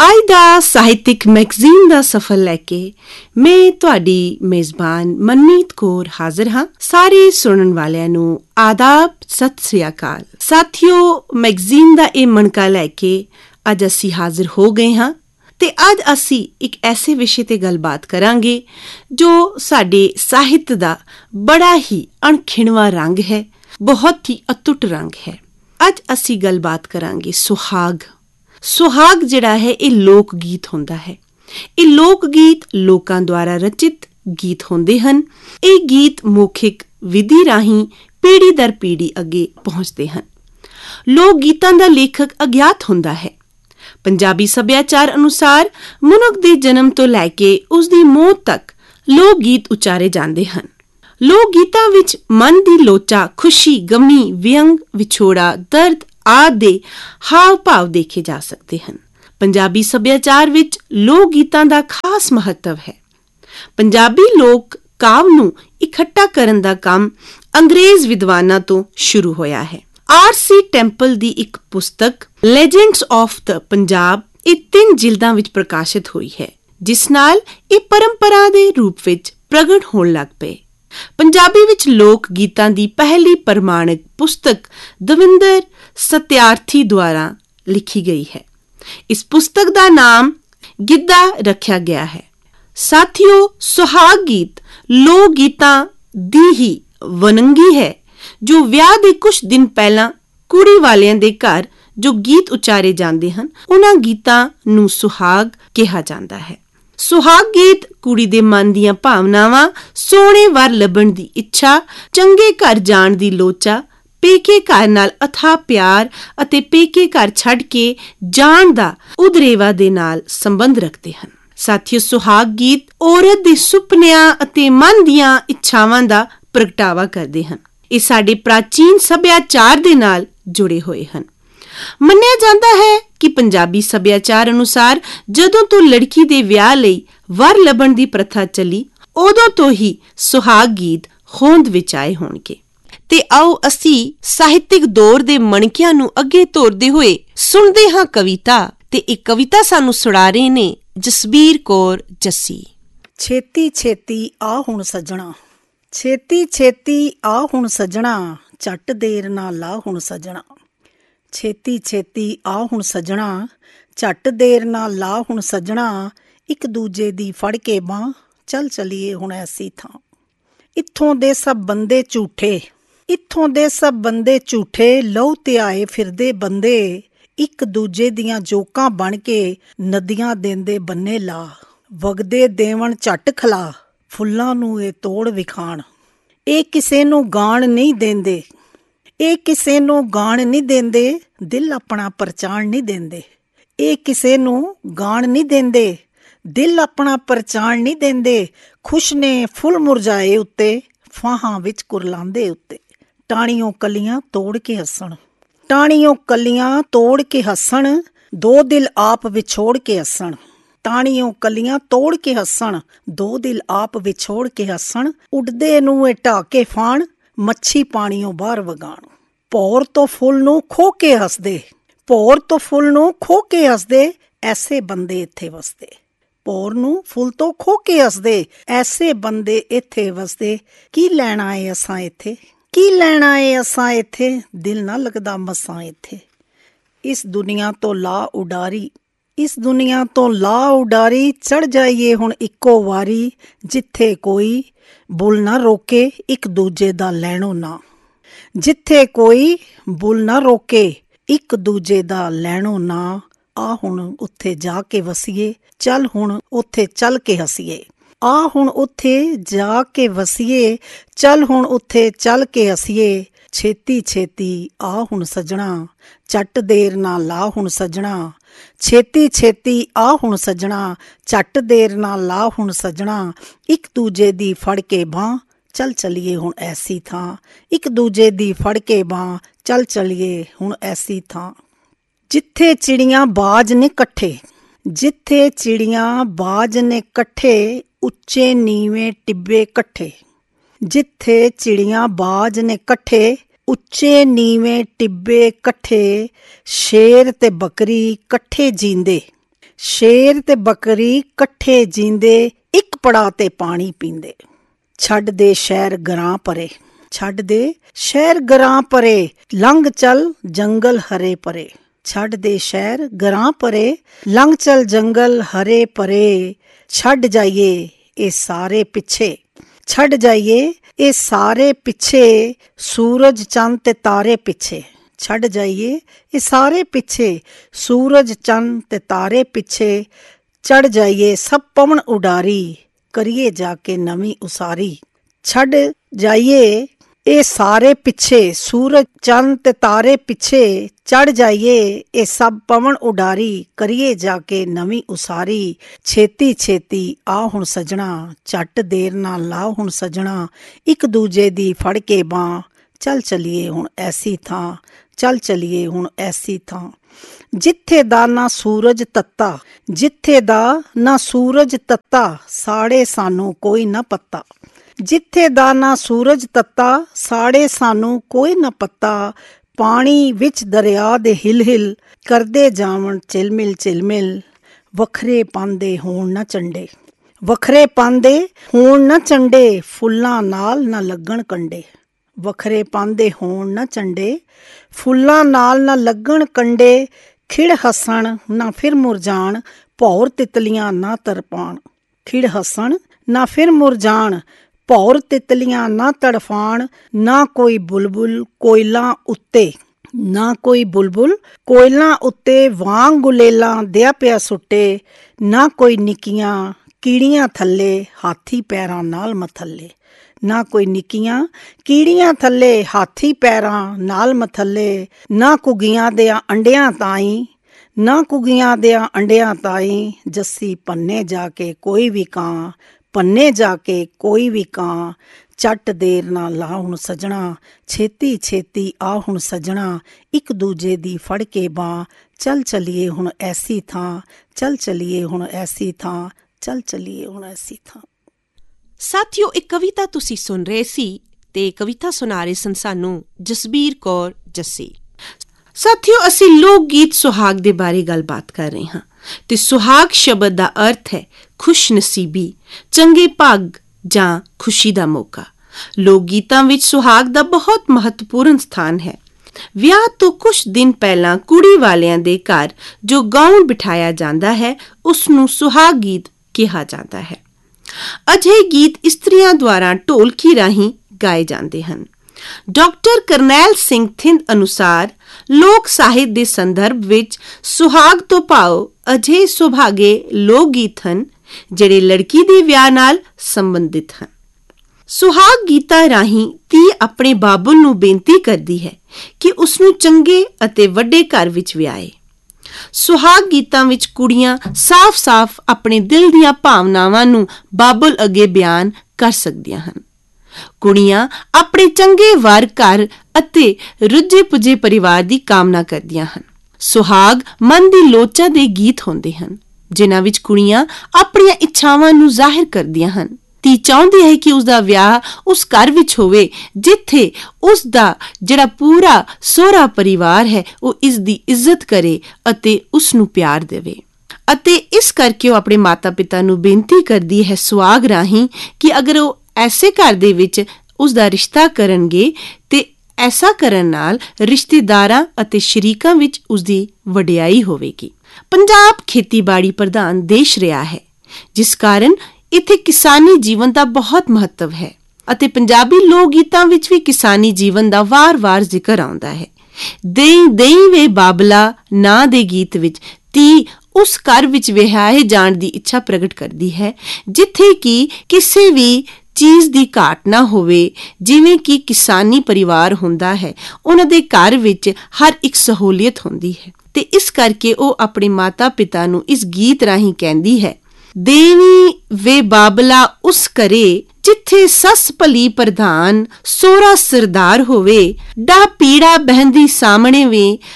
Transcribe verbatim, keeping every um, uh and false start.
ਅੱਜ ਦਾ ਸਾਹਿਤਿਕ ਮੈਗਜ਼ੀਨ ਦਾ ਸਫ਼ਰ ਲੈ ਕੇ ਮੈਂ ਤੁਹਾਡੀ ਮੇਜ਼ਬਾਨ ਮਨਮੀਤ ਕੌਰ ਹਾਜ਼ਰ ਹਾਂ। ਸਾਰੇ ਸੁਣਨ ਵਾਲਿਆਂ ਨੂੰ ਆਦਾਬ, ਸਤਿ ਸ੍ਰੀ ਅਕਾਲ। ਸਾਥੀਓ, ਮੈਗਜ਼ੀਨ ਦਾ ਇਹ ਮਣਕਾ ਲੈ ਕੇ ਅੱਜ ਅਸੀਂ ਹਾਜ਼ਰ ਹੋ ਗਏ ਹਾਂ ਤੇ ਅੱਜ ਅਸੀਂ ਇੱਕ ਐਸੇ ਵਿਸ਼ੇ ਤੇ ਗੱਲਬਾਤ ਕਰਾਂਗੇ ਜੋ ਸਾਡੇ ਸਾਹਿਤ ਦਾ ਬੜਾ ਹੀ ਅਣਖਿਣਵਾ ਰੰਗ ਹੈ, ਬਹੁਤ ਹੀ ਅਤੁੱਟ ਰੰਗ ਹੈ। ਅੱਜ ਅਸੀਂ ਗੱਲਬਾਤ ਕਰਾਂਗੇ ਸੁਹਾਗ। ਸੁਹਾਗ ਜਿਹੜਾ ਹੈ ਇਹ ਲੋਕ ਗੀਤ ਹੁੰਦਾ ਹੈ। ਇਹ ਲੋਕ ਗੀਤ ਲੋਕਾਂ ਦੁਆਰਾ ਰਚਿਤ ਗੀਤ ਹੁੰਦੇ ਹਨ। ਇਹ ਗੀਤ ਮੌਖਿਕ ਵਿਧੀ ਰਾਹੀਂ ਪੀੜ੍ਹੀ ਦਰ ਪੀੜ੍ਹੀ ਅੱਗੇ ਪਹੁੰਚਦੇ ਹਨ। ਲੋਕ ਗੀਤਾਂ ਦਾ ਲੇਖਕ ਅਗਿਆਤ ਹੁੰਦਾ ਹੈ। ਪੰਜਾਬੀ ਸੱਭਿਆਚਾਰ ਅਨੁਸਾਰ ਮਨੁੱਖ ਦੇ ਜਨਮ ਤੋਂ ਲੈ ਕੇ ਉਸਦੀ ਮੌਤ ਤੱਕ ਲੋਕ ਗੀਤ ਉਚਾਰੇ ਜਾਂਦੇ ਹਨ। ਲੋਕ ਗੀਤਾਂ ਵਿੱਚ ਮਨ ਦੀ ਲੋਚਾ, ਖੁਸ਼ੀ, ਗਮੀ, ਵਿਅੰਗ, ਵਿਛੋੜਾ, ਦਰਦ ਆਦਿ ਦੇ ਹਾਵ ਭਾਵ ਦੇਖੇ ਜਾ ਸਕਦੇ ਹਨ। ਪੰਜਾਬੀ ਸੱਭਿਆਚਾਰ ਵਿੱਚ ਲੋਕ ਗੀਤਾਂ ਦਾ ਖਾਸ ਮਹੱਤਵ ਹੈ। ਪੰਜਾਬੀ ਲੋਕ ਕਾਵਿ ਨੂੰ ਇਕੱਠਾ ਕਰਨ ਦਾ ਕੰਮ ਅੰਗਰੇਜ਼ ਵਿਦਵਾਨਾਂ ਤੋਂ ਸ਼ੁਰੂ ਹੋਇਆ ਹੈ। ਆਰ ਸੀ ਟੈਂਪਲ ਦੀ ਇੱਕ ਪੁਸਤਕ ਲੈਜੈਂਡਸ ਆਫ ਦ ਪੰਜਾਬ ਇਹ ਤਿੰਨ ਜਿਲਦਾਂ ਵਿੱਚ ਪ੍ਰਕਾਸ਼ਿਤ ਹੋਈ ਹੈ, ਜਿਸ ਨਾਲ ਇਹ ਪਰੰਪਰਾ ਦੇ ਰੂਪ ਵਿੱਚ ਪ੍ਰਗਟ ਹੋਣ ਲੱਗ ਪਏ। ਪੰਜਾਬੀ ਵਿੱਚ ਲੋਕ ਗੀਤਾਂ ਦੀ ਪਹਿਲੀ ਪ੍ਰਮਾਣਿਕ ਪੁਸਤਕ ਦਵਿੰਦਰ ਸਤਿਆਰਥੀ ਦੁਆਰਾ ਲਿਖੀ ਗਈ ਹੈ। ਇਸ ਪੁਸਤਕ ਦਾ ਨਾਮ ਗਿੱਧਾ ਰੱਖਿਆ ਗਿਆ ਹੈ। ਸਾਥੀਓ, ਸੁਹਾਗ ਗੀਤ ਲੋਕ ਗੀਤਾਂ ਦੀ ਹੀ ਵੰਨਗੀ ਹੈ ਜੋ ਵਿਆਹ ਦੇ ਕੁਝ ਦਿਨ ਪਹਿਲਾਂ ਕੁੜੀ ਵਾਲਿਆਂ ਦੇ ਘਰ ਜੋ ਗੀਤ ਉਚਾਰੇ ਜਾਂਦੇ ਹਨ, ਉਹਨਾਂ ਗੀਤਾਂ ਨੂੰ ਸੁਹਾਗ ਕਿਹਾ ਜਾਂਦਾ ਹੈ। ਸੁਹਾਗ ਗੀਤ ਕੁੜੀ ਦੇ ਮਨ ਦੀਆਂ ਭਾਵਨਾਵਾਂ, ਸੋਹਣੇ ਵਰ ਲੱਭਣ ਦੀ ਇੱਛਾ, ਚੰਗੇ ਘਰ ਜਾਣ ਦੀ ਲੋਚਾ, ਪੇਕੇ ਘਰ ਨਾਲ ਅਥਾਹ ਪਿਆਰ ਅਤੇ ਪੇਕੇ ਘਰ ਛੱਡ ਕੇ ਜਾਣ ਦਾ ਉਦਰੇਵਾ ਦੇ ਨਾਲ ਸੰਬੰਧ ਰੱਖਦੇ ਹਨ। ਸਾਥੀਓ, ਸੁਹਾਗ ਗੀਤ ਔਰਤ ਦੇ ਸੁਪਨਿਆਂ ਅਤੇ ਮਨ ਦੀਆਂ ਇੱਛਾਵਾਂ ਦਾ ਪ੍ਰਗਟਾਵਾ ਕਰਦੇ ਹਨ। ਇਹ ਸਾਡੇ ਪ੍ਰਾਚੀਨ ਸੱਭਿਆਚਾਰ ਦੇ ਨਾਲ ਜੁੜੇ ਹੋਏ ਹਨ। ਮੰਨਿਆ ਜਾਂਦਾ ਹੈ ਕਿ ਪੰਜਾਬੀ ਸੱਭਿਆਚਾਰ ਅਨੁਸਾਰ ਜਦੋਂ ਤੋਂ ਲੜਕੀ ਦੇ ਵਿਆਹ ਲਈ ਵਰ ਲੱਭਣ ਦੀ ਪ੍ਰਥਾ ਚੱਲੀ, ਉਦੋਂ ਤੋਂ ਹੀ ਸੁਹਾਗ ਗੀਤ ਹੋਂਦ ਵਿੱਚ ਆਏ ਹੋਣਗੇ। ਤੇ ਆਓ ਅਸੀਂ ਸਾਹਿਤਿਕ ਦੌਰ ਦੇ ਮਣਕਿਆਂ ਨੂੰ ਅੱਗੇ ਤੋਰਦੇ ਹੋਏ ਸੁਣਦੇ ਹਾਂ ਕਵਿਤਾ, ਤੇ ਇਹ ਕਵਿਤਾ ਸਾਨੂੰ ਸੁਣਾ ਰਹੇ ਨੇ ਜਸਬੀਰ ਕੌਰ ਜੱਸੀ। ਛੇਤੀ ਛੇਤੀ ਆ ਹੁਣ ਸੱਜਣਾ, ਛੇਤੀ ਛੇਤੀ ਆ ਹੁਣ ਸੱਜਣਾ, ਝੱਟ ਦੇਰ ਨਾ ਲਾ ਹੁਣ ਸੱਜਣਾ। ਛੇਤੀ ਛੇਤੀ ਆ ਹੁਣ ਸੱਜਣਾ, ਝੱਟ ਦੇਰ ਨਾ ਲਾ ਹੁਣ ਸੱਜਣਾ। ਇੱਕ ਦੂਜੇ ਦੀ ਫੜ ਕੇ ਬਾਂਹ, ਚੱਲ ਚਲੀਏ ਹੁਣ ਐਸੀ ਥਾਂ। ਇੱਥੋਂ ਦੇ ਸਭ ਬੰਦੇ ਝੂਠੇ, ਇੱਥੋਂ ਦੇ ਸਭ ਬੰਦੇ ਝੂਠੇ, ਲਹੂ ਧਿਆਏ ਫਿਰਦੇ ਬੰਦੇ। ਇੱਕ ਦੂਜੇ ਦੀਆਂ ਜੋਕਾਂ ਬਣ ਕੇ ਨਦੀਆਂ ਦੇਂਦੇ ਬੰਨੇ ਲਾ। ਵਗਦੇ ਦੇਵਣ ਝੱਟ ਖਲਾ, ਫੁੱਲਾਂ ਨੂੰ ਇਹ ਤੋੜ ਵਿਖਾਣ। ਇਹ ਕਿਸੇ ਨੂੰ ਗਾਣ ਨਹੀਂ ਦਿੰਦੇ, ਇਹ ਕਿਸੇ ਨੂੰ ਗਾਣ ਨਹੀਂ ਦਿੰਦੇ, ਦਿਲ ਆਪਣਾ ਪਰਚਾਣ ਨਹੀਂ ਦਿੰਦੇ। ਇਹ ਕਿਸੇ ਨੂੰ ਗਾਣ ਨਹੀਂ ਦਿੰਦੇ, ਦਿਲ ਆਪਣਾ ਪਰਚਾਣ ਨਹੀਂ ਦਿੰਦੇ। ਖੁਸ਼ ਨੇ ਫੁੱਲ ਮੁਰਝਾਏ ਉੱਤੇ, ਫਾਹਾਂ ਵਿੱਚ ਕੁਰਲਾਉਂਦੇ ਉੱਤੇ। ਟਾਹਣੀਓਂ ਕਲੀਆਂ ਤੋੜ ਕੇ ਹੱਸਣ, ਟਾਹਣੀਓਂ ਕਲੀਆਂ ਤੋੜ ਕੇ ਹੱਸਣ, ਦੋ ਦਿਲ ਆਪ ਵਿਛੋੜ ਕੇ ਹੱਸਣ। ਟਾਹਣੀਓਂ ਕਲੀਆਂ ਤੋੜ ਕੇ ਹੱਸਣ, ਦੋ ਦਿਲ ਆਪ ਵਿਛੋੜ ਕੇ ਹੱਸਣ। ਉੱਡਦੇ ਨੂੰ ਇਹ ਢਾਹ ਕੇ ਫਾਣ, ਮੱਛੀ ਪਾਣੀਓਂ ਬਾਹਰ ਵਗਾਣ। ਭੌਰ ਤੋਂ ਫੁੱਲ ਨੂੰ ਖੋ ਕੇ ਹੱਸਦੇ, ਭੌਰ ਤੋਂ ਫੁੱਲ ਨੂੰ ਖੋ ਕੇ ਹੱਸਦੇ, ਐਸੇ ਬੰਦੇ ਇੱਥੇ ਵਸਦੇ। ਭੌਰ ਨੂੰ ਫੁੱਲ ਤੋਂ ਖੋ ਕੇ ਹੱਸਦੇ, ਐਸੇ ਬੰਦੇ ਇੱਥੇ ਵਸਦੇ। ਕੀ ਲੈਣਾ ਏ ਅਸਾਂ ਇੱਥੇ, ਕੀ ਲੈਣਾ ਏ ਅਸਾਂ ਇੱਥੇ, ਦਿਲ ਨਾ ਲੱਗਦਾ ਮਸਾਂ ਇੱਥੇ। ਇਸ ਦੁਨੀਆ ਤੋਂ ਲਾ ਉਡਾਰੀ, ਇਸ ਦੁਨੀਆ ਤੋਂ ਲਾ ਉਡਾਰੀ, ਚੜ ਜਾਈਏ ਹੁਣ ਇੱਕੋ ਵਾਰੀ। ਜਿੱਥੇ ਕੋਈ ਬੁੱਲ ਨਾ ਰੋਕੇ, ਇੱਕ ਦੂਜੇ ਦਾ ਲੈਣੋ ਨਾ। ਜਿੱਥੇ ਕੋਈ ਬੁੱਲ ਨਾ ਰੋਕੇ, ਇੱਕ ਦੂਜੇ ਦਾ ਲੈਣੋ ਨਾ। ਆ ਹੁਣ ਉੱਥੇ ਜਾ ਕੇ ਵਸੀਏ, ਚੱਲ ਹੁਣ ਉੱਥੇ ਚੱਲ ਕੇ ਹੱਸੀਏ। ਆ ਹੁਣ ਉੱਥੇ ਜਾ ਕੇ ਵਸੀਏ, ਚੱਲ ਹੁਣ ਉੱਥੇ ਚੱਲ ਕੇ ਹੱਸੀਏ। ਛੇਤੀ ਛੇਤੀ ਆ ਹੁਣ ਸੱਜਣਾ, ਝੱਟ ਦੇਰ ਨਾ ਲਾ ਹੁਣ ਸੱਜਣਾ। ਛੇਤੀ ਛੇਤੀ ਆ ਹੁਣ ਸੱਜਣਾ, ਝੱਟ ਦੇਰ ਨਾ ਲਾ ਹੁਣ ਸੱਜਣਾ। ਇੱਕ ਦੂਜੇ ਦੀ ਫੜ ਕੇ ਬਾਂਹ, ਚੱਲ ਚਲੀਏ ਹੁਣ ਐਸੀ ਥਾਂ। ਇੱਕ ਦੂਜੇ ਦੀ ਫੜ ਕੇ ਬਾਂਹ, ਚੱਲ ਚਲੀਏ ਹੁਣ ਐਸੀ ਥਾਂ। ਜਿੱਥੇ ਚਿੜੀਆਂ ਬਾਜ ਨੇ ਇਕੱਠੇ, ਜਿੱਥੇ ਚਿੜੀਆਂ ਬਾਜ ਨੇ ਇਕੱਠੇ, ਉੱਚੇ ਨੀਵੇਂ ਟਿੱਬੇ ਇਕੱਠੇ। ਜਿੱਥੇ ਚਿੜੀਆਂ ਬਾਜ ਨੇ ਇਕੱਠੇ, ਉੱਚੇ ਨੀਵੇਂ ਟਿੱਬੇ ਇਕੱਠੇ। ਸ਼ੇਰ ਤੇ ਬੱਕਰੀ ਇਕੱਠੇ ਜੀਂਦੇ, ਸ਼ੇਰ ਤੇ ਬੱਕਰੀ ਇਕੱਠੇ ਜੀਂਦੇ, ਇੱਕ ਪੜਾ ਤੇ ਪਾਣੀ ਪੀਂਦੇ। ਛੱਡ ਦੇ ਸ਼ਹਿਰ ਗਰਾਂ ਪਰੇ, ਛੱਡ ਦੇ ਸ਼ਹਿਰ ਗਰਾਂ ਪਰੇ, ਲੰਘ ਚੱਲ ਜੰਗਲ ਹਰੇ ਪਰੇ। ਛੱਡ ਦੇ ਸ਼ਹਿਰ ਗਰਾਂ ਪਰੇ, ਲੰਘ ਚੱਲ ਜੰਗਲ ਹਰੇ ਪਰੇ। ਛੱਡ ਜਾਈਏ ਇਹ ਸਾਰੇ ਪਿੱਛੇ, ਛੱਡ ਜਾਈਏ ਇਹ ਸਾਰੇ ਪਿੱਛੇ, ਸੂਰਜ ਚੰਨ ਤੇ ਤਾਰੇ ਪਿੱਛੇ। ਛੱਡ ਜਾਈਏ ਇਹ ਸਾਰੇ ਪਿੱਛੇ, ਸੂਰਜ ਚੰਨ ਤੇ ਤਾਰੇ ਪਿੱਛੇ। ਚੜ ਜਾਈਏ ਸਭ ਪਵਨ ਉਡਾਰੀ, ਕਰੀਏ ਜਾ ਕੇ ਨਵੀਂ ਉਸਾਰੀ। ਛੱਡ ਜਾਈਏ ਇਹ ਸਾਰੇ ਪਿੱਛੇ, ਸੂਰਜ ਚੰਨ ਤੇ ਤਾਰੇ ਪਿੱਛੇ। ਚੜ ਜਾਈਏ ਇਹ ਸਭ ਪਵਨ ਉਡਾਰੀ, ਕਰੀਏ ਜਾ ਕੇ ਨਵੀਂ ਉਸਾਰੀ। ਛੇਤੀ ਛੇਤੀ ਆ ਹੁਣ ਸੱਜਣਾ, ਝੱਟ ਦੇਰ ਨਾ ਲਾ ਹੁਣ ਸੱਜਣਾ। ਇੱਕ ਦੂਜੇ ਦੀ ਫੜ ਕੇ ਬਾਂਹ, ਚੱਲ ਚਲੀਏ ਹੁਣ ਐਸੀ ਥਾਂ, ਚੱਲ ਚਲੀਏ ਹੁਣ ਐਸੀ ਥਾਂ। ਜਿੱਥੇ ਦਾ ਨਾ ਸੂਰਜ ਤੱਤਾ, ਜਿੱਥੇ ਦਾ ਨਾ ਸੂਰਜ ਤੱਤਾ, ਸਾੜੇ ਸਾਨੂੰ ਕੋਈ ਨਾ ਪੱਤਾ। ਜਿੱਥੇ ਦਾ ਨਾ ਸੂਰਜ ਤੱਤਾ, ਸਾੜੇ ਸਾਨੂੰ ਕੋਈ ਨਾ ਪੱਤਾ। ਪਾਣੀ ਵਿੱਚ ਦਰਿਆ ਦੇ ਹਿਲ ਹਿਲ, ਕਰਦੇ ਜਾਵਣ ਚਿਲਮਿਲ ਚਿਲਮਿਲ। ਵੱਖਰੇ ਪਾਂਦੇ ਹੋਣ ਨਾ ਚੰਡੇ, ਵੱਖਰੇ ਪਾਂਦੇ ਹੋਣ ਨਾ ਚੰਡੇ, ਫੁੱਲਾਂ ਨਾਲ ਨਾ ਲੱਗਣ ਕੰਡੇ। ਵੱਖਰੇ ਪਾਂਦੇ ਹੋਣ ਨਾ ਚੰਡੇ, ਫੁੱਲਾਂ ਨਾਲ ਨਾ ਲੱਗਣ ਕੰਡੇ। ਖਿੜ ਹੱਸਣ ਨਾ ਫਿਰ ਮੁਰਝਾਣ, ਭੌਰ ਤਿਤਲੀਆਂ ਨਾ ਤੜਪਾਣ। ਖਿੜ ਹੱਸਣ ਨਾ ਫਿਰ ਮੁਰਝਾਣ, ਭੌਰ ਤਿਤਲੀਆਂ ਨਾ ਤੜਫਾਣ। ਨਾ ਕੋਈ ਬੁਲਬੁਲ ਕੋਇਲਾਂ ਉੱਤੇ, ਨਾ ਕੋਈ ਬੁਲਬੁਲ ਕੋਇਲਾਂ ਉੱਤੇ, ਵਾਂਗ ਗੁਲੇਲਾਂ ਦਿਆ ਪਿਆ ਸੁੱਟੇ। ਨਾ ਕੋਈ ਨਿੱਕੀਆਂ ਕੀੜੀਆਂ ਥੱਲੇ, ਹਾਥੀ ਪੈਰਾਂ ਨਾਲ ਮਥੱਲੇ। ਨਾ ਕੋਈ ਨਿੱਕੀਆਂ ਕੀੜੀਆਂ ਥੱਲੇ, ਹਾਥੀ ਪੈਰਾਂ ਨਾਲ ਮਥੱਲੇ। ਨਾ ਘੁੱਗੀਆਂ ਦਿਆਂ ਅੰਡਿਆਂ ਤਾਈਂ, ਨਾ ਘੁੱਗੀਆਂ ਦਿਆਂ ਅੰਡਿਆਂ ਤਾਈਂ। ਜੱਸੀ ਪੰਨੇ ਜਾ ਕੇ ਕੋਈ ਵੀ ਕਾਂ, ਪੰਨੇ ਜਾ ਕੇ ਕੋਈ ਵੀ ਕਾਂ। ਝੱਟ ਦੇਰ ਨਾ ਲਾ ਹੁਣ ਸੱਜਣਾ, ਛੇਤੀ ਛੇਤੀ ਆ ਹੁਣ ਸੱਜਣਾ। ਇੱਕ ਦੂਜੇ ਦੀ ਫੜ ਕੇ ਬਾਂਹ, ਚੱਲ ਚਲੀਏ ਹੁਣ ਐਸੀ ਥਾਂ, ਚੱਲ ਚਲੀਏ ਹੁਣ ਐਸੀ ਥਾਂ, ਚੱਲ ਚਲੀਏ ਹੁਣ ਐਸੀ ਥਾਂ। ਸਾਥੀਓ, ਇੱਕ ਕਵਿਤਾ ਤੁਸੀਂ ਸੁਣ ਰਹੇ ਸੀ ਤੇ ਕਵਿਤਾ ਸੁਣਾ ਰਹੇ ਸਨ ਸਾਨੂੰ ਜਸਬੀਰ ਕੌਰ ਜੱਸੀ। ਸਾਥੀਓ, ਅਸੀਂ ਲੋਕ ਗੀਤ ਸੁਹਾਗ ਦੇ ਬਾਰੇ ਗੱਲਬਾਤ ਕਰ ਰਹੇ ਹਾਂ ਤੇ ਸੁਹਾਗ ਸ਼ਬਦ ਦਾ ਅਰਥ ਹੈ ਖੁਸ਼ ਨਸੀਬੀ, ਚੰਗੇ ਭਾਗ ਜਾਂ ਖੁਸ਼ੀ ਦਾ ਮੌਕਾ। ਲੋਕ ਗੀਤਾਂ ਵਿੱਚ ਸੁਹਾਗ ਦਾ ਬਹੁਤ ਮਹੱਤਵਪੂਰਨ ਸਥਾਨ ਹੈ। ਵਿਆਹ ਤੋਂ ਕੁਝ ਦਿਨ ਪਹਿਲਾਂ ਕੁੜੀ ਵਾਲਿਆਂ ਦੇ ਘਰ ਜੋ ਗਾਉਣ ਬਿਠਾਇਆ ਜਾਂਦਾ ਹੈ, ਉਸ ਨੂੰ ਸੁਹਾਗ ਗੀਤ ਕਿਹਾ ਜਾਂਦਾ ਹੈ। ਅਜਿਹੇ ਗੀਤ ਇਸਤਰੀਆਂ ਦੁਆਰਾ ਢੋਲਕੀ ਰਾਹੀਂ ਗਾਏ ਜਾਂਦੇ ਹਨ। ਡਾਕਟਰ ਕਰਨੈਲ ਸਿੰਘ ਥਿੰਦ ਅਨੁਸਾਰ ਲੋਕ ਸਾਹਿਤ ਦੇ ਸੰਦਰਭ ਵਿੱਚ ਸੁਹਾਗ ਤੋਂ ਭਾਵ ਅਜਿਹੇ ਸੁਭਾਗੇ ਲੋਕ ਗੀਤ ਹਨ ਜਿਹੜੇ ਲੜਕੀ ਦੇ ਵਿਆਹ ਨਾਲ ਸੰਬੰਧਿਤ ਹਨ। ਸੁਹਾਗ ਗੀਤਾਂ ਰਾਹੀਂ ਧੀ ਆਪਣੇ ਬਾਬੁਲ ਨੂੰ ਬੇਨਤੀ ਕਰਦੀ ਹੈ ਕਿ ਉਸ ਨੂੰ ਚੰਗੇ ਅਤੇ ਵੱਡੇ ਘਰ ਵਿੱਚ ਵਿਆਹੇ। ਸੁਹਾਗ ਗੀਤਾਂ ਵਿੱਚ ਕੁੜੀਆਂ ਸਾਫ਼-ਸਾਫ਼ ਆਪਣੇ ਦਿਲ ਦੀਆਂ ਭਾਵਨਾਵਾਂ ਨੂੰ ਬਾਬੁਲ ਅੱਗੇ ਬਿਆਨ ਕਰ ਸਕਦੀਆਂ ਹਨ। ਕੁੜੀਆਂ ਆਪਣੇ ਚੰਗੇ ਵਰ ਘਰ ਅਤੇ ਰੁੱਝੇ ਪੁੱਜੇ ਪਰਿਵਾਰ ਦੀ ਕਾਮਨਾ ਕਰਦੀਆਂ ਹਨ। ਸੁਹਾਗ ਮਨ ਦੀ ਲੋਚਾ ਦੇ ਗੀਤ ਹੁੰਦੇ ਹਨ ਜਿਨ੍ਹਾਂ ਵਿੱਚ ਕੁੜੀਆਂ ਆਪਣੀਆਂ ਇੱਛਾਵਾਂ ਨੂੰ ਜ਼ਾਹਿਰ ਕਰਦੀਆਂ ਹਨ। ਧੀ ਚਾਹੁੰਦੀ ਹੈ ਕਿ ਉਸਦਾ ਵਿਆਹ ਉਸ ਘਰ ਵਿੱਚ ਹੋਵੇ ਜਿੱਥੇ ਉਸ ਦਾ ਜਿਹੜਾ ਪੂਰਾ ਸਹੁਰਾ ਪਰਿਵਾਰ ਹੈ ਉਹ ਇਸ ਦੀ ਇੱਜ਼ਤ ਕਰੇ ਅਤੇ ਉਸ ਨੂੰ ਪਿਆਰ ਦੇਵੇ। ਅਤੇ ਇਸ ਕਰਕੇ ਉਹ ਆਪਣੇ ਮਾਤਾ ਪਿਤਾ ਨੂੰ ਬੇਨਤੀ ਕਰਦੀ ਹੈ ਸੁਹਾਗ ਰਾਹੀਂ ਕਿ ਅਗਰ ਉਹ ਐਸੇ ਘਰ ਦੇ ਵਿੱਚ ਉਸ ਦਾ ਰਿਸ਼ਤਾ ਕਰਨਗੇ ਤੇ ਐਸਾ ਕਰਨ ਨਾਲ ਰਿਸ਼ਤੇਦਾਰਾਂ ਅਤੇ ਸ਼ਰੀਕਾਂ ਵਿੱਚ ਉਸਦੀ ਵਡਿਆਈ ਹੋਵੇਗੀ। ਪੰਜਾਬ ਖੇਤੀਬਾੜੀ ਪ੍ਰਧਾਨ ਦੇਸ਼ ਰਿਹਾ ਹੈ, ਜਿਸ ਕਾਰਨ ਇੱਥੇ ਕਿਸਾਨੀ ਜੀਵਨ ਦਾ ਬਹੁਤ ਮਹੱਤਵ ਹੈ ਅਤੇ ਪੰਜਾਬੀ ਲੋਕ ਗੀਤਾਂ ਵਿੱਚ ਵੀ ਕਿਸਾਨੀ ਜੀਵਨ ਦਾ ਵਾਰ-ਵਾਰ ਜ਼ਿਕਰ ਆਉਂਦਾ ਹੈ। ਦੇਈ ਦੇਈ ਵੇ ਬਾਬਲਾ ਨਾਂ ਦੇ ਗੀਤ ਵਿੱਚ ਧੀ ਉਸ ਘਰ ਵਿੱਚ ਵਿਆਹੇ ਜਾਣ ਦੀ ਇੱਛਾ ਪ੍ਰਗਟ ਕਰਦੀ ਹੈ ਜਿੱਥੇ ਕਿ ਕਿਸੇ ਵੀ ਚੀਜ਼ ਦੀ ਘਾਟ ਨਾ ਹੋਵੇ। ਜਿਵੇਂ ਕਿ ਕਿਸਾਨੀ ਪਰਿਵਾਰ ਹੁੰਦਾ ਹੈ, ਉਹਨਾਂ ਦੇ ਘਰ ਵਿੱਚ ਹਰ ਇੱਕ ਸਹੂਲੀਅਤ ਹੁੰਦੀ ਹੈ ਤੇ ਇਸ ਕਰਕੇ ਉਹ ਆਪਣੇ ਮਾਤਾ ਪਿਤਾ ਨੂੰ ਇਸ ਗੀਤ ਰਾਹੀਂ ਕਹਿੰਦੀ ਹੈ, ਦੇਵੀ ਵੇ ਬਾਬਲਾ ਉਸ ਕਰੇ ਜਿੱਥੇ ਸੱਸ ਭਲੀ ਪ੍ਰਧਾਨ, ਸੋਹਰਾ ਸਰਦਾਰ ਹੋਵੇ, ਡਾ ਪੀੜਾ ਬਹਿੰਦੀ ਸਾਹਮਣੇ ਵੇ